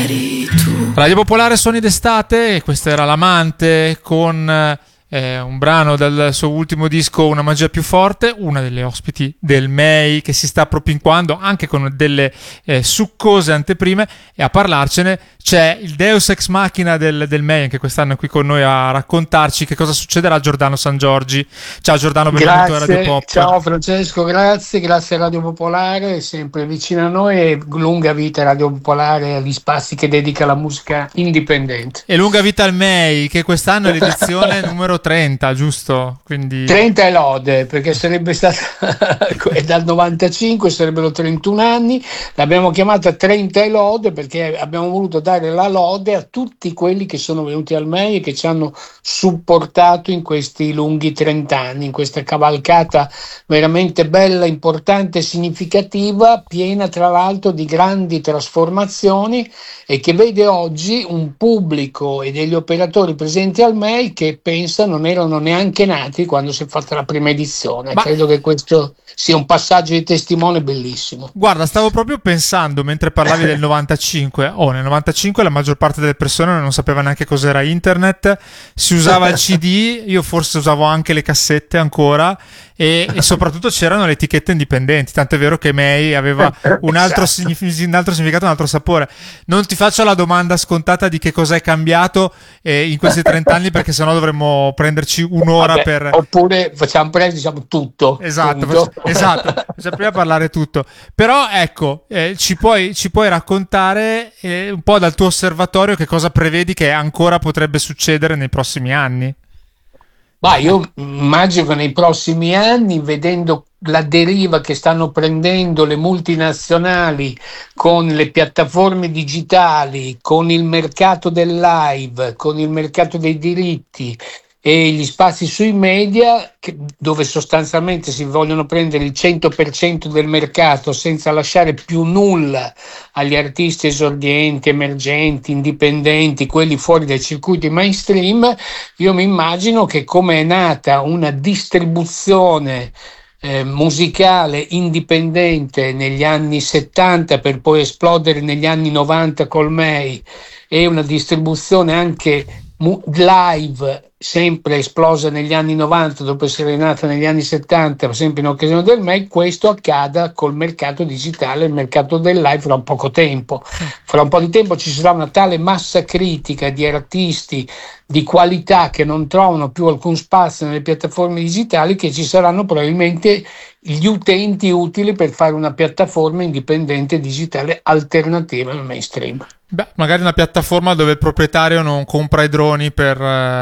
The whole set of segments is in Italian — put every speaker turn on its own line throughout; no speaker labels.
Radio Popolare, suoni d'estate, e questa era L'Amante con un brano dal suo ultimo disco Una magia più forte, una delle ospiti del MEI che si sta propinquando anche con delle succose anteprime, e a parlarcene c'è il Deus Ex Machina del MEI, anche quest'anno è qui con noi a raccontarci che cosa succederà a Giordano Sangiorgi. Ciao Giordano, benvenuto a Radio Pop.
Ciao Francesco, grazie a Radio Popolare, sempre vicino a noi, e lunga vita Radio Popolare agli spazi che dedica alla musica indipendente.
E lunga vita al MEI, che quest'anno è l'edizione numero 30, giusto? Quindi
30 è lode, perché sarebbe stata dal 95, sarebbero 31 anni. L'abbiamo chiamata 30 e lode perché abbiamo voluto dare la lode a tutti quelli che sono venuti al MEI e che ci hanno supportato in questi lunghi 30 anni, in questa cavalcata veramente bella, importante, significativa, piena tra l'altro di grandi trasformazioni, e che vede oggi un pubblico e degli operatori presenti al MEI che pensa non erano neanche nati quando si è fatta la prima edizione. Credo che questo sia un passaggio di testimone bellissimo.
Guarda, stavo proprio pensando mentre parlavi del 95. Nel 95 la maggior parte delle persone non sapeva neanche cos'era internet, si usava il CD, io forse usavo anche le cassette ancora, e soprattutto c'erano le etichette indipendenti, tant'è vero che MEI aveva un altro significato, un altro sapore. Non ti faccio la domanda scontata di che cosa è cambiato in questi 30 anni, perché sennò dovremmo prenderci un'ora.
Oppure facciamo diciamo tutto.
Esatto, facciamo prima parlare tutto. Però ecco, ci puoi raccontare un po' dal tuo osservatorio che cosa prevedi che ancora potrebbe succedere nei prossimi anni?
Io immagino che nei prossimi anni, vedendo la deriva che stanno prendendo le multinazionali con le piattaforme digitali, con il mercato del live, con il mercato dei diritti e gli spazi sui media, dove sostanzialmente si vogliono prendere il 100% del mercato senza lasciare più nulla agli artisti esordienti, emergenti, indipendenti, quelli fuori dai circuiti mainstream. Io mi immagino che, come è nata una distribuzione musicale indipendente negli anni 70 per poi esplodere negli anni 90 col MEI, e una distribuzione anche live sempre esplosa negli anni 90 dopo essere nata negli anni 70 sempre in occasione del MEI, questo accada col mercato digitale, il mercato del live fra un poco tempo. Fra un po' di tempo ci sarà una tale massa critica di artisti di qualità che non trovano più alcun spazio nelle piattaforme digitali, che ci saranno probabilmente gli utenti utili per fare una piattaforma indipendente digitale alternativa al mainstream.
Magari una piattaforma dove il proprietario non compra i droni per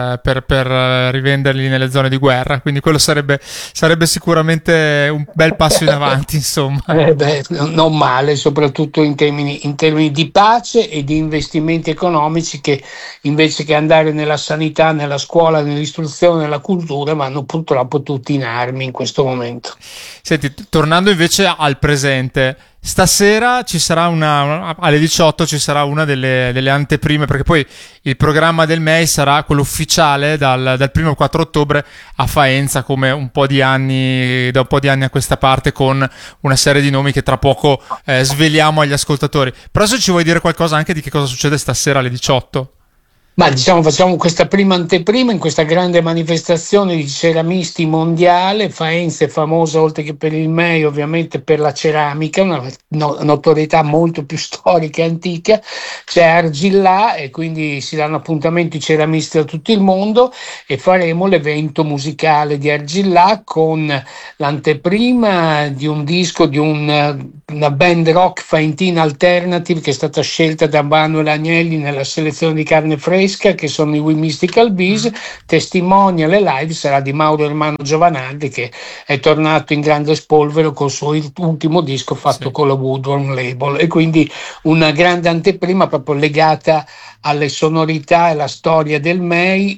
rivenderli nelle zone di guerra, quindi quello sarebbe sicuramente un bel passo in avanti, insomma.
Non male, soprattutto in termini di pace e di investimenti economici, che invece che andare nella sanità, nella scuola, nell'istruzione, nella cultura, vanno purtroppo tutti in armi in questo momento.
Senti, tornando invece al presente, stasera ci sarà alle 18 ci sarà una delle anteprime, perché poi il programma del MEI sarà quello ufficiale dal 1° al 4 ottobre a Faenza, come da un po' di anni a questa parte, con una serie di nomi che tra poco sveliamo agli ascoltatori. Però se ci vuoi dire qualcosa anche di che cosa succede stasera alle 18?
Facciamo questa prima anteprima in questa grande manifestazione di ceramisti mondiale. Faenza è famosa, oltre che per il MEI, ovviamente per la ceramica, una notorietà molto più storica e antica. C'è Argillà, e quindi si danno appuntamento i ceramisti da tutto il mondo, e faremo l'evento musicale di Argillà con l'anteprima di un disco di una band rock faentina alternative che è stata scelta da Manuel Agnelli nella selezione di Carne Fresca, che sono i We Mystical Bees. Testimonial e live sarà di Mauro Ermano Giovanardi, che è tornato in grande spolvero col suo ultimo disco fatto con la Woodworm Label, e quindi una grande anteprima proprio legata alle sonorità e alla storia del MEI,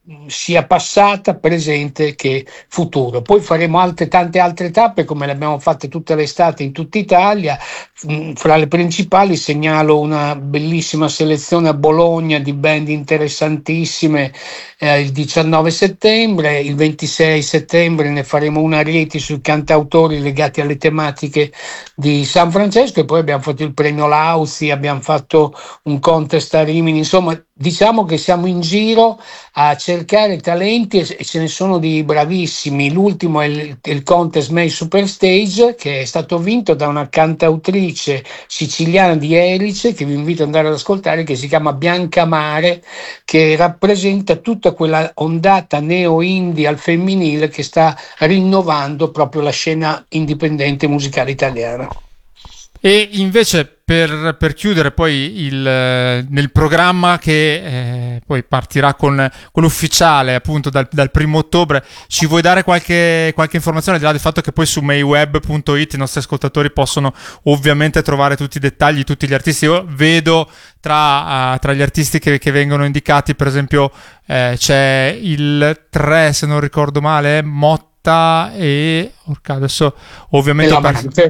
sia passata, presente che futuro. Poi faremo tante altre tappe come le abbiamo fatte tutte le estate in tutta Italia. Fra le principali segnalo una bellissima selezione a Bologna di band interessantissime il 19 settembre, il 26 settembre ne faremo una a Rieti sui cantautori legati alle tematiche di San Francesco, e poi abbiamo fatto il premio Lauzi, abbiamo fatto un contest a Rimini, insomma diciamo che siamo in giro a cercare talenti e ce ne sono di bravissimi. L'ultimo è il contest May Superstage, che è stato vinto da una cantautrice siciliana di Erice, che vi invito ad andare ad ascoltare, che si chiama Bianca Mare, che rappresenta tutta quella ondata neo-indie al femminile che sta rinnovando proprio la scena indipendente musicale italiana.
E invece per chiudere poi nel programma che poi partirà con l'ufficiale appunto dal 1° ottobre, ci vuoi dare qualche informazione, al di là del fatto che poi su mayweb.it i nostri ascoltatori possono ovviamente trovare tutti i dettagli, tutti gli artisti. Io vedo tra gli artisti che vengono indicati, per esempio c'è il 3, se non ricordo male, Motta e adesso ovviamente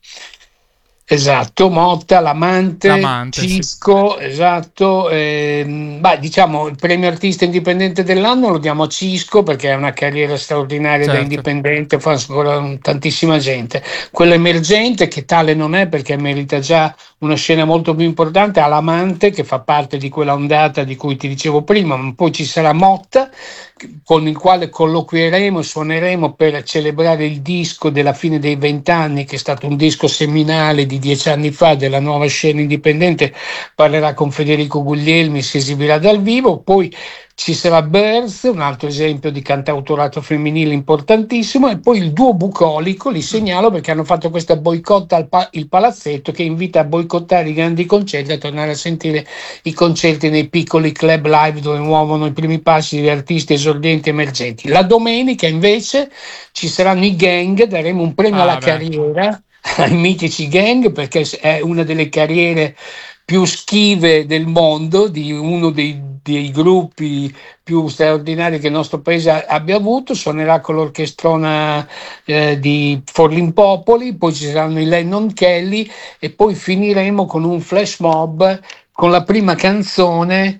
Esatto, Motta, l'amante Cisco, sì. Esatto. Diciamo il premio artista indipendente dell'anno lo diamo a Cisco perché ha una carriera straordinaria, certo. Da indipendente, fa ancora tantissima gente. Quello emergente, che tale non è perché merita già una scena molto più importante, ha l'amante, che fa parte di quella ondata di cui ti dicevo prima, ma poi ci sarà Motta, con il quale colloquieremo, suoneremo per celebrare il disco della fine dei 20 anni, che è stato un disco seminale di 10 anni fa della nuova scena indipendente. Parlerà con Federico Guglielmi, si esibirà dal vivo. Poi ci sarà Birth, un altro esempio di cantautorato femminile importantissimo, e poi il duo bucolico, li segnalo perché hanno fatto questa boicotta il palazzetto, che invita a boicottare i grandi concerti, a tornare a sentire i concerti nei piccoli club live dove muovono i primi passi di artisti esordienti emergenti. La domenica invece ci saranno i Gang, daremo un premio alla carriera ai mitici Gang, perché è una delle carriere più schive del mondo, di uno dei gruppi più straordinari che il nostro paese abbia avuto. Suonerà con l'orchestrona di Forlimpopoli, poi ci saranno i Lennon Kelly, e poi finiremo con un flash mob con la prima canzone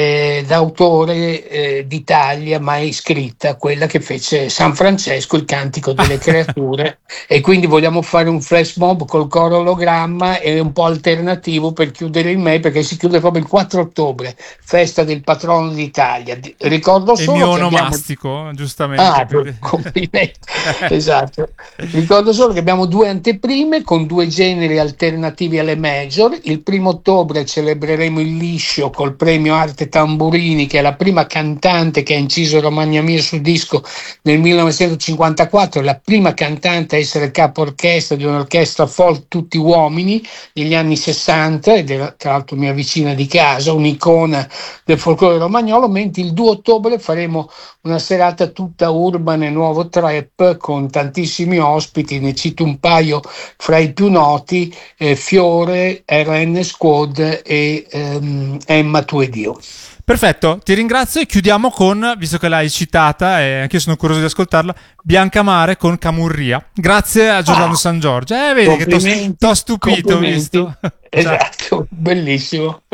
d'autore d'Italia mai scritta, quella che fece San Francesco, il cantico delle creature. E quindi vogliamo fare un flash mob col coro ologramma e un po' alternativo per chiudere il May, perché si chiude proprio il 4 ottobre, festa del patrono d'Italia. Ricordo solo
il mio onomastico, giustamente.
Complimenti. Esatto. Ricordo solo che abbiamo 2 anteprime con 2 generi alternativi alle major. Il 1° ottobre celebreremo il Liscio col premio Arte Tamburini, che è la prima cantante che ha inciso Romagna Mia sul disco nel 1954, la prima cantante a essere capo orchestra di un'orchestra folk tutti uomini negli anni 60, ed è tra l'altro mia vicina di casa, un'icona del folklore romagnolo. Mentre il 2 ottobre faremo una serata tutta urban e nuovo trap con tantissimi ospiti, ne cito un paio fra i più noti: Fiore, RN Squad e Emma Tu e Dio.
Perfetto, ti ringrazio, e chiudiamo con, visto che l'hai citata e anche io sono curioso di ascoltarla, Bianca Mare con Camurria. Grazie a Giordano San Giorgio. Vedi che t'ho stupito, visto?
Esatto, bellissimo.